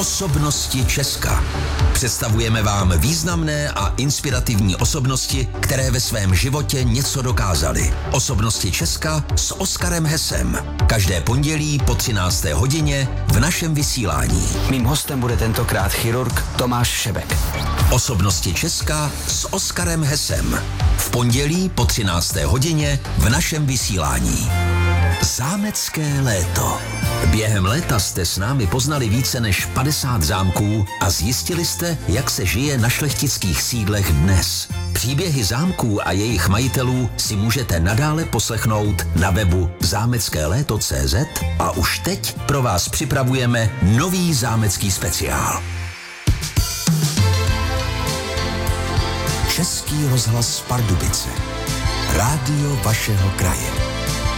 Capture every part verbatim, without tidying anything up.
Osobnosti Česka. Představujeme vám významné a inspirativní osobnosti, které ve svém životě něco dokázaly. Osobnosti Česka s Oskarem Hesem. Každé pondělí po třinácté hodině v našem vysílání. Mým hostem bude tentokrát chirurg Tomáš Šebek. Osobnosti Česka s Oskarem Hesem. V pondělí po třinácté hodině v našem vysílání. Zámecké léto. Během léta jste s námi poznali více než padesát zámků a zjistili jste, jak se žije na šlechtických sídlech dnes. Příběhy zámků a jejich majitelů si můžete nadále poslechnout na webu zámecké léto tečka cé zet a už teď pro vás připravujeme nový zámecký speciál. Český rozhlas Pardubice. Rádio vašeho kraje.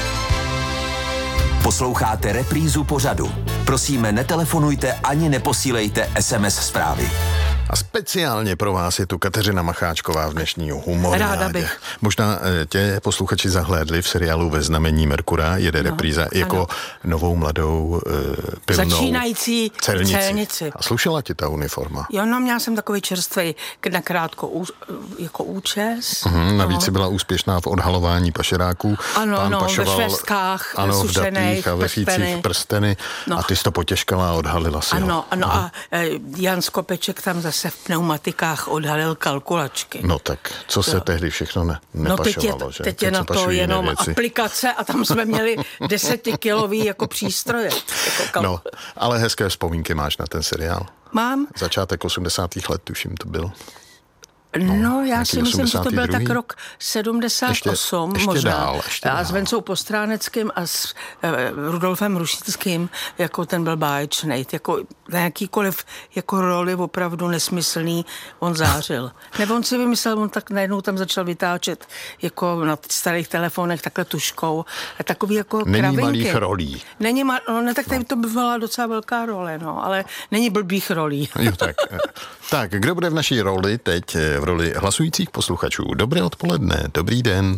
Posloucháte reprízu pořadu. Prosíme, netelefonujte ani neposílejte es em es zprávy. A speciálně pro vás je tu Kateřina Macháčková v dnešní humornádě. Ráda bych. Možná tě posluchači zahlédli v seriálu Ve znamení Merkura, jede no, repríza ano. jako novou mladou uh, pilnou začínající celnici. celnici. A slušela ti ta uniforma? Jo, no, měla jsem takový čerstvej, na krátko ú, jako účes. Mhm, navíc si byla úspěšná v odhalování pašeráků. Ano, Pán no, pašoval, ve švestkách, ano, sušených, v datých a ve fících prsteny. No. A ty jsi to potěžkala a odhalila si Ano, ho. ano, a e, Jan Skopeček tam zase v pneumatikách odhalil kalkulačky. No tak, co se jo. tehdy všechno ne, nepašovalo, no teď je, že? teď je na to jenom aplikace a tam jsme měli desetikilový jako přístroje. Jako kal... No, ale hezké vzpomínky máš na ten seriál. Mám. Začátek osmdesátých let, tuším, to byl. No, no já si myslím, že to byl tak rok sedmdesát osm ještě, ještě možná. Dál, ještě a dál. s Vencou Postráneckým a s uh, Rudolfem Rušickým, jako ten byl báječnej. Jako na jakýkoliv jako roli opravdu nesmyslný on zářil. Nebo on si vymyslel, on tak najednou tam začal vytáčet jako na starých telefonech takhle tuškou. A takový jako není kravinky. malých rolí. Není mal, no, ne, tak tady to by byla docela velká role, no, ale není blbých rolí. Jo, tak. Tak, kdo bude v naší roli teď, v roli hlasujících posluchačů? Dobré odpoledne, dobrý den.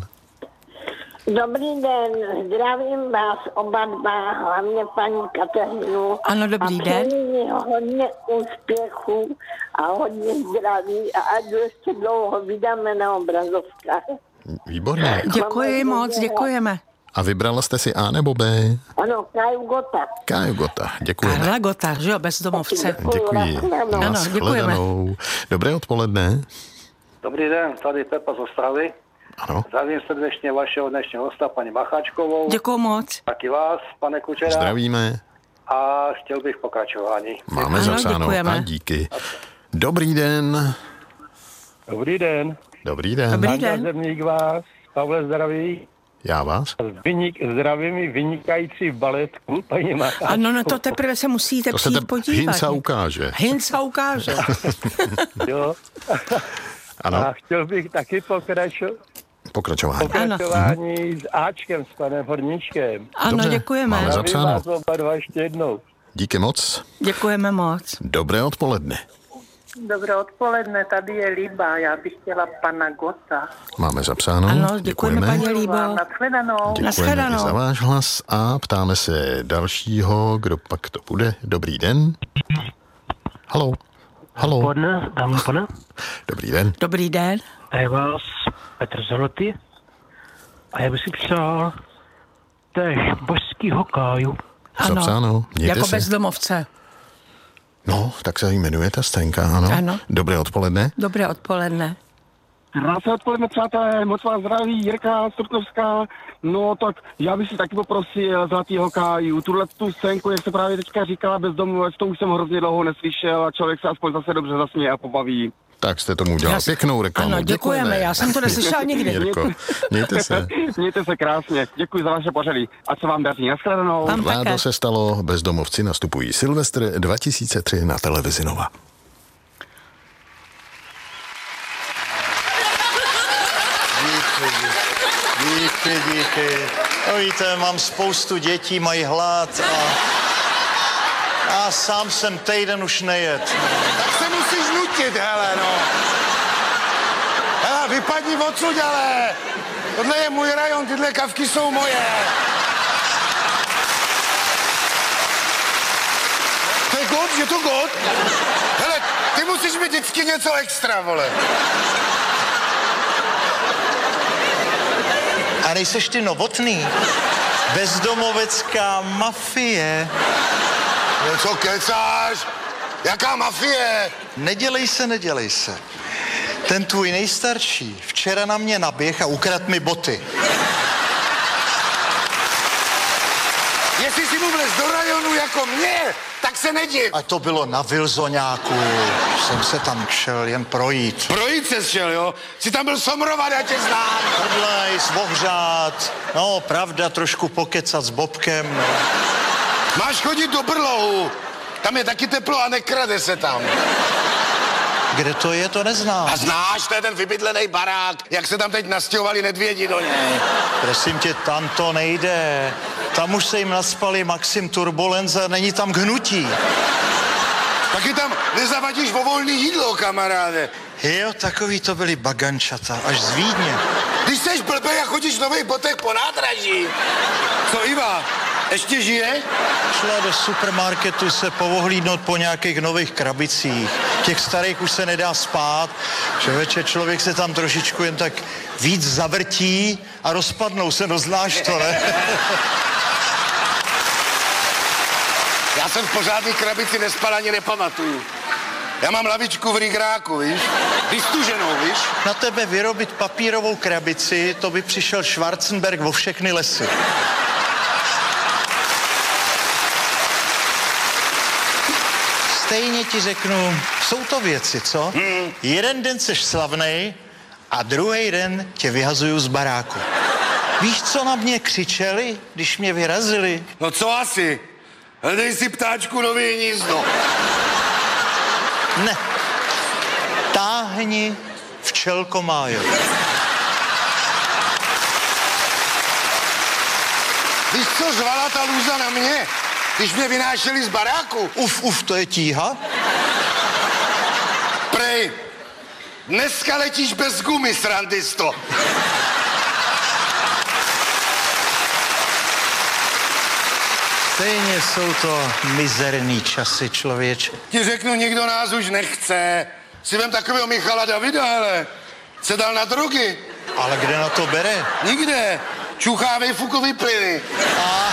Dobrý den, zdravím vás oba dva, hlavně paní Kateřinu. Ano, dobrý a den. A hodně úspěchů a hodně zdraví a ať ještě dlouho vydáme na obrazovkách. Výborně. Děkuji moc, děkujeme. A vybrala jste si A nebo B? Ano, Káju Gota. Káju Gota, děkujeme. Karla Gota, že jo, bezdomovce. Děkuji. Ano, děkujeme. Dobré odpoledne. Dobrý den, tady Pepa z Ostravy. Ano. Zdravím srdečně vašeho dnešního hosta, paní Macháčkovou. Děkuji moc. Taky vás, pane Kučera. Zdravíme. A chtěl bych pokračování. Máme ano, zapsáno děkujeme. a díky. Dobrý den. Dobrý den. Dobrý den. Dobrý den. Zemník vás, Pavle zdraví. Já vás. Vynik, zdravím vynikající baletku, paní Macháčkovou. Ano, no to teprve se musíte To se přijít te podívat. Hinca ukáže. Hinca ukáže. Jo. Ano. A chtěl bych taky pokračovat. Pokračování. Pokračování s Ačkem, s panem Horníčkem. Ano, Dobře, děkujeme. máme Zdravím zapsáno. vás oba dva ještě jednou. Díky moc. Děkujeme moc. Dobré odpoledne. Dobré odpoledne, tady je Líba, já bych chtěla pana Gota. Máme zapsáno. Ano, děkujeme, paní Líbo. Nashledanou. Děkujeme Nashledanou. i za váš hlas a ptáme se dalšího, kdo pak to bude. Dobrý den. Haló. Haló. Pane, dámy pane. Dobrý den. Dobrý den. A je vás Petr Zoloty. A já bych si přál též božskýho Káju. Ano, Zapsáno. Mějte jako se. bezdomovce. No, tak se jmenuje ta scénka, ano. Ano. Dobré odpoledne. Dobré odpoledne. Krásné odpoledne, přátelé, moc vás zdraví, Jirka Strutnovská. No tak já bych si taky poprosil Zlatýho Káju. Tuhle tu scénku, jak se právě teďka říkala, bezdomovec, to už jsem hrozně dlouho neslyšel a člověk se aspoň zase dobře zasměje a pobaví. Tak jste tomu udělal pěknou reklamu. Ano, děkujeme, já jsem to neslyšela nikdy. Jirko, mějte se. Mějte se krásně, děkuji za vaše pořady. Ať se vám daří, nashledanou. Vám Vládo také. se stalo, bezdomovci nastupují Silvestr dva tisíce tři na televizi Nova. Díky, díky, díky. No víte, mám spoustu dětí, mají hlad a já sám jsem týden už nejet. Tak se musíš nutit, hele, no. Hele, vypadni odsud, hele. Tohle je můj rajon, tyhle kavky jsou moje. To je god, je to god? Hele, ty musíš mít vždycky něco extra, vole. A nejseš ty Novotný? Bezdomovecká mafie. No co kecáš? Jaká mafie? Nedělej se, nedělej se. Ten tvůj nejstarší včera na mě naběh a ukradl mi boty. Jestli si mu vlez do rajonu jako mě, tak se nediv. A to bylo na Vilzoňáku. Jsem se tam šel jen projít. Projít se šel, jo? Jsi tam byl somrovat, já tě znám. Hrdlej, zbohřát. No, pravda, trošku pokecat s Bobkem. No. Máš chodit do Brlohu. Tam je taky teplo a nekrade se tam. Kde to je, to neznám. A znáš, to je ten vybydlený barák, jak se tam teď nastěhovali nedvědi do něj. Prosím tě, tam to nejde. Tam už se jim naspali Maxim Turbulence a není tam k hnutí. Taky tam nezavadíš o volný jídlo, kamaráde. Jo, takový to byli bagančata, až z Vídně. Když seš blbej a chodíš v nových botech po nádraží. Co, Iva, ještě žije? Šla do supermarketu se povohlídnout po nějakých nových krabicích. Těch starých už se nedá spát. Člověče, člověk se tam trošičku jen tak víc zavrtí a rozpadnou se, no znáš to, ne? Já jsem v pořádný krabici nespal ani nepamatuju. Já mám lavičku v rigráku, víš? Vystuženou, víš? Na tebe vyrobit papírovou krabici, to by přišel Schwarzenberg vo všechny lesy. Stejně ti řeknu, jsou to věci, co? Hmm. Jeden den seš slavnej a druhý den tě vyhazuju z baráku. Víš, co na mě křičeli, když mě vyrazili? No co asi? Hledej si, ptáčku, nový hnízdo. Ne. Táhni, včelko májo. Víš, co řvala ta lůza na mě, když mě vynášeli z baráku? Uf, uf, to je tíha? Prej, dneska letíš bez gumy, srandisto. Stejně jsou to mizerný časy, člověče. Ti řeknu, nikdo nás už nechce. Si vem takového Michala Davida, hele. Se dal na drogy. Ale kde na to bere? Nikde. Čuchávej fukový plyny. A